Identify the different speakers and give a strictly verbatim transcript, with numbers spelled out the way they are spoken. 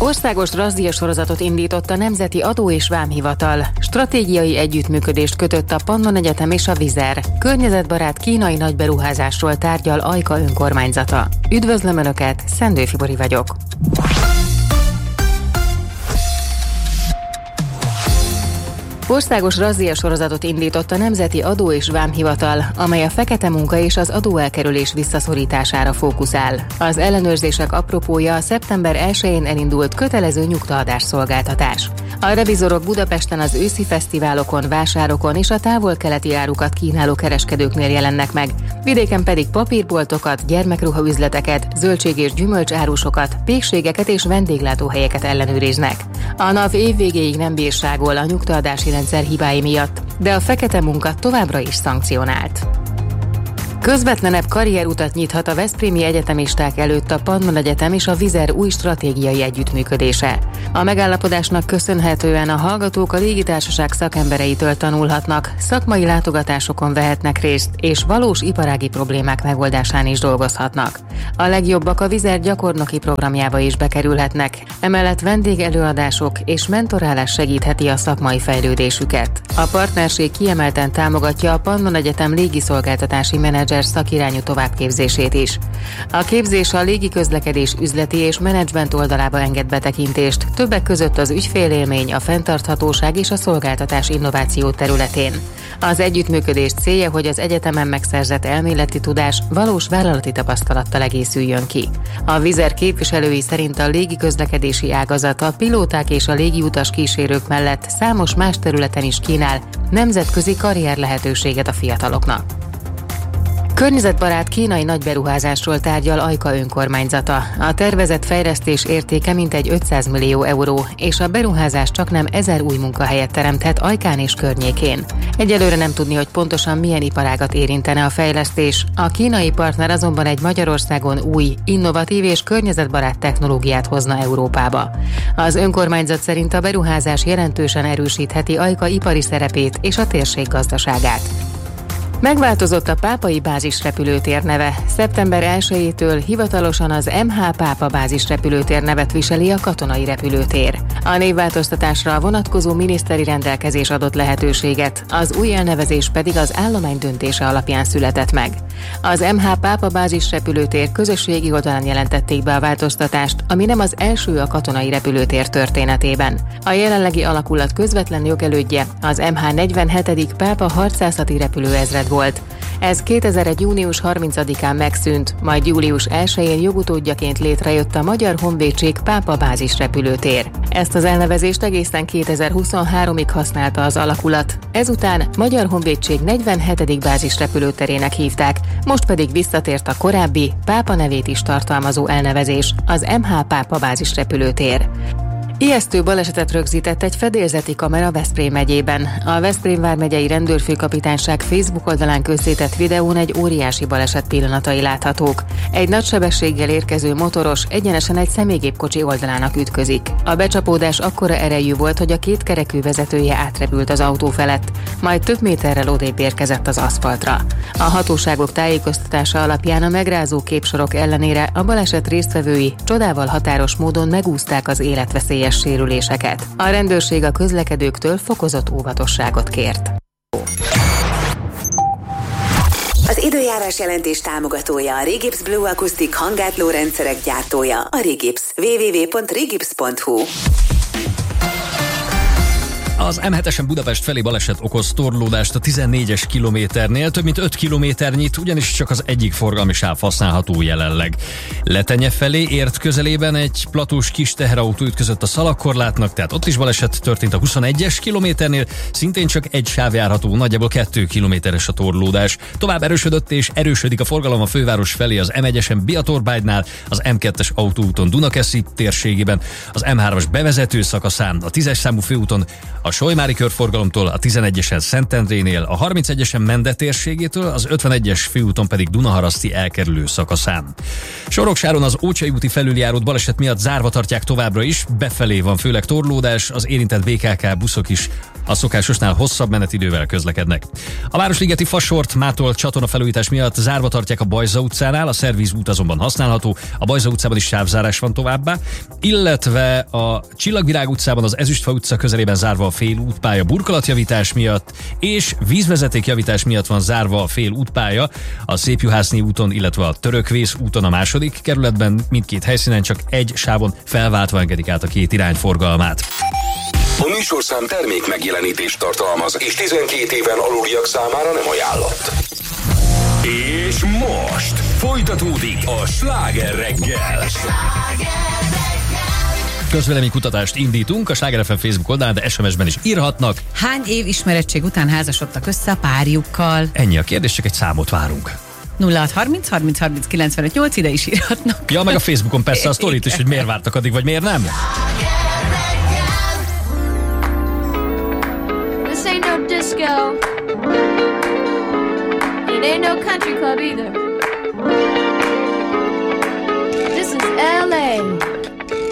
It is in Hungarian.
Speaker 1: Országos razzia sorozatot indított a Nemzeti Adó- és Vámhivatal. Stratégiai együttműködést kötött a Pannon Egyetem és a Vizer. Környezetbarát kínai nagyberuházásról tárgyal Ajka önkormányzata. Üdvözlöm Önöket, Szendő Fibori vagyok. Országos razzia sorozatot indított a Nemzeti Adó- és Vámhivatal, amely a fekete munka és az adóelkerülés visszaszorítására fókuszál. Az ellenőrzések apropója a szeptember elsején elindult kötelező nyugtaadás szolgáltatás. A revizorok Budapesten az őszi fesztiválokon, vásárokon és a távol-keleti árukat kínáló kereskedőknél jelennek meg, vidéken pedig papírboltokat, gyermekruhaüzleteket, zöldség- és gyümölcsárusokat, pékségeket és vendéglátóhelyeket ellenőriznek. A NAV évvégéig nem bírságol a nyugtaadási rendszer hibái miatt, de a fekete munka továbbra is szankcionált. Közvetlenebb karrierutat nyithat a veszprémi egyetemisták előtt a Pannon Egyetem és a Vizer új stratégiai együttműködése. A megállapodásnak köszönhetően a hallgatók a légitársaság szakembereitől tanulhatnak, szakmai látogatásokon vehetnek részt, és valós iparági problémák megoldásán is dolgozhatnak. A legjobbak a Vizer gyakornoki programjába is bekerülhetnek, emellett vendégelőadások és mentorálás segítheti a szakmai fejlődésüket. A partnerség kiemelten támogatja a Pannon Egyetem légiszolgáltatási menedzser szakirányú továbbképzését is. A képzés a légiközlekedés üzleti és menedzsment oldalába enged betekintést, többek között az ügyfélélmény, a fenntarthatóság és a szolgáltatás innováció területén. Az együttműködés célja, hogy az egyetemen megszerzett elméleti tudás valós vállalati tapasztalattal egészüljön ki. A Vizer képviselői szerint a légiközlekedési ágazat a pilóták és a légiutas kísérők mellett számos más területen is kínál nemzetközi karrier lehetőséget a fiataloknak. Környezetbarát kínai nagyberuházásról tárgyal Ajka önkormányzata. A tervezett fejlesztés értéke mintegy ötszáz millió euró, és a beruházás csaknem ezer új munkahelyet teremthet Ajkán és környékén. Egyelőre nem tudni, hogy pontosan milyen iparágat érintene a fejlesztés. A kínai partner azonban egy Magyarországon új, innovatív és környezetbarát technológiát hozna Európába. Az önkormányzat szerint a beruházás jelentősen erősítheti Ajka ipari szerepét és a térség gazdaságát. Megváltozott a Pápai bázisrepülőtér neve. szeptember elsejétől hivatalosan az em há Pápa bázisrepülőtér nevet viseli a katonai repülőtér. A névváltoztatásra a vonatkozó miniszteri rendelkezés adott lehetőséget, az új elnevezés pedig az állomány döntése alapján született meg. Az em há Pápa bázisrepülőtér közösségi oldalán jelentették be a változtatást, ami nem az első a katonai repülőtér történetében. A jelenlegi alakulat közvetlen jogelődje az em há negyvenhetedik Pápa harcászati repülőezred volt. Ez kétezer-egy június harmincadikán megszűnt, majd július elsején jogutódjaként létrejött a Magyar Honvédség Pápa bázisrepülőtér. Ezt az elnevezést egészen kétezer-huszonháromig használta az alakulat. Ezután Magyar Honvédség negyvenhetedik bázisrepülőterének hívták, most pedig visszatért a korábbi, Pápa nevét is tartalmazó elnevezés, az em há Pápa bázisrepülőtér. Ijesztő balesetet rögzített egy fedélzeti kamera Veszprém megyében. A Veszprém vármegyei rendőrfőkapitányság Facebook oldalán közzétett videón egy óriási baleset pillanatai láthatók. Egy nagy sebességgel érkező motoros egyenesen egy személygépkocsi oldalának ütközik. A becsapódás akkora erejű volt, hogy a két kerekű vezetője átrepült az autó felett, majd több méterrel odébb érkezett az aszfaltra. A hatóságok tájékoztatása alapján a megrázó képsorok ellenére a baleset résztvevői csodával határos módon megúszták az életveszélyes sérüléseket. A rendőrség a közlekedőktől fokozott óvatosságot kért.
Speaker 2: Az időjárás jelentés támogatója a Regips Blue Acoustic hanggátló rendszerek gyártója, a Regips. double-u double-u double-u pont regips pont hu.
Speaker 3: Az em hetesen Budapest felé baleset okoz torlódást a tizennégyes kilométernél, több mint öt kilométernyit, ugyanis csak az egyik forgalmi sáv használható jelenleg. Letenye felé ért közelében egy platós kis teherautó ütközött a szalagkorlátnak, tehát ott is baleset történt a huszonegyes kilométernél, szintén csak egy sáv járható, nagyjából kettő kilométeres a torlódás. Tovább erősödött és erősödik a forgalom a főváros felé az em egyesen Biatorbágynál, az em kettes autóúton Dunakeszi térségében, az em hármas bevezető szakaszán, a tízes számú főúton, a a Solymári körforgalomtól a tizenegyesen Szentendrénél, a harmincegyesen Mende térségétől, az ötvenegyes főúton pedig Dunaharaszti elkerülő szakaszán. Soroksáron az Ócsai úti felüljárót baleset miatt zárva tartják továbbra is, befelé van főleg torlódás, az érintett bé ká ká buszok is a szokásosnál hosszabb menetidővel közlekednek. A Városligeti Fasort Mától csatorna felújítás miatt zárva tartják a Bajza utcánál, a szervíz út azonban használható, a Bajza utcában is sávzárás van továbbá, illetve a Csillagvirág utcában az Ezüstfa utca közelében zárva a fél útpálya burkolatjavítás miatt, és vízvezetékjavítás miatt van zárva a fél útpálya a Szépjuhászni úton, illetve a Törökvész úton a második kerületben, mindkét helyszínen csak egy sávon felváltva engedik át a két irány forgalmát.
Speaker 4: A műsorszám termék megjelenítést tartalmaz, és tizenkét éven aluliak számára nem ajánlott. És most folytatódik a Sláger reggel.
Speaker 3: Közvéleménykutatást indítunk, a Sláger ef em Facebook oldalán, de es em es-ben is írhatnak.
Speaker 5: Hány év ismerettség után házasodtak össze a párjukkal?
Speaker 3: Ennyi a kérdés, csak egy számot várunk.
Speaker 5: nulla hat harminc harminc harminc kilencvenöt nyolc, ide is írhatnak.
Speaker 3: Ja, meg a Facebookon persze a sztorit is, hogy miért vártak addig, vagy miért nem.
Speaker 6: This ain't no disco. It ain't no country club either. This is L A